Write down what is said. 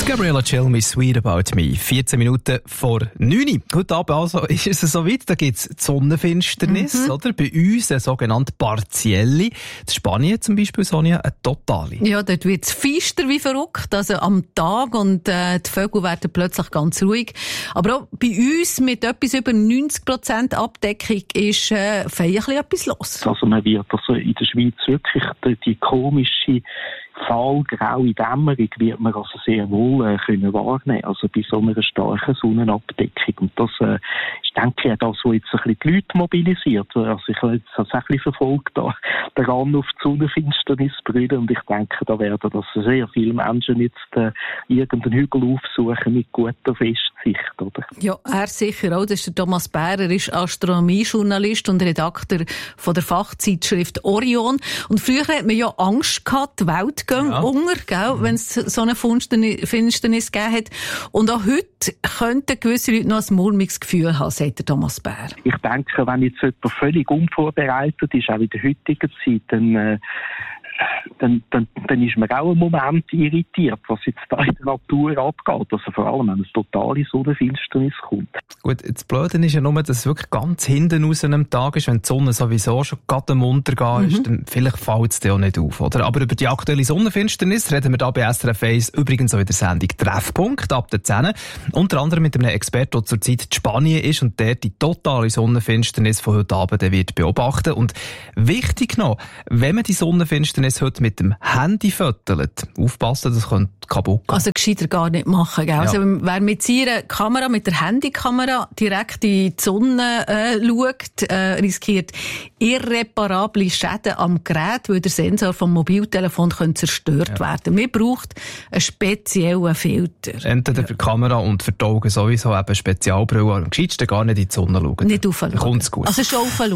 Gabriella Chill, «Me Sweet About Me». 14 Minuten vor 9. Heute Abend also ist es soweit, da gibt es die Sonnenfinsternis, oder? Bei uns eine sogenannte partielle. In Spanien zum Beispiel, Sonja, eine totale. Ja, dort wird es feister wie verrückt, also am Tag, und die Vögel werden plötzlich ganz ruhig. Aber auch bei uns mit etwas über 90% Abdeckung ist feierlich etwas los. Also man wird also in der Schweiz wirklich die komische fahlgraue Dämmerung wird man also sehr wohl können wahrnehmen, also bei so einer starken Sonnenabdeckung. Und das ist, denke ich, das, was jetzt ein bisschen die Leute mobilisiert. Also ich habe jetzt tatsächlich verfolgt, da daran auf die Sonnenfinsternis brüllen, und ich denke, da werden das sehr viele Menschen jetzt irgendeinen Hügel aufsuchen mit guter Festsicht, oder? Ja, er sicher auch. Das ist der Thomas Bär, er ist Astronomiejournalist und Redakteur von der Fachzeitschrift Orion. Und früher hat man ja Angst gehabt, die Welt geht unter, gell, wenn es so eine Finsternis gegeben hat. Und auch heute könnten gewisse Leute noch ein mulmiges Gefühl haben, sagt der Thomas Bär. Ich denke, wenn jetzt jemand völlig unvorbereitet ist, auch in der heutigen Zeit, dann ist man auch einen Moment irritiert, was jetzt da in der Natur abgeht. Also vor allem, wenn es totale Sonnenfinsternis kommt. Gut, das Blöde ist ja nur, dass es wirklich ganz hinten raus am Tag ist, wenn die Sonne sowieso schon gerade am Untergehen ist, dann vielleicht fällt es dir auch nicht auf, oder? Aber über die aktuelle Sonnenfinsternis reden wir da bei SRF 1 übrigens auch in der Sendung Treffpunkt ab der 10. Unter anderem mit einem Experten, der zurzeit in Spanien ist und der die totale Sonnenfinsternis von heute Abend wird beobachten. Und wichtig noch, wenn man die Sonnenfinsternis heute mit dem Handy fotografiert, aufpassen, das könnte kaputt gehen. Also gescheiter gar nicht machen, gell? Ja. Also wer mit seiner Kamera, mit der Handykamera direkt in die Sonne schaut, riskiert irreparable Schäden am Gerät, weil der Sensor vom Mobiltelefon zerstört werden. Man braucht einen speziellen Filter. Entweder für die Kamera und für die Augen sowieso eben Spezialbrille. Am gescheitsten gar nicht in die Sonne schauen. Nicht aufschauen. Dann kommt's gut. Also schon aufschauen.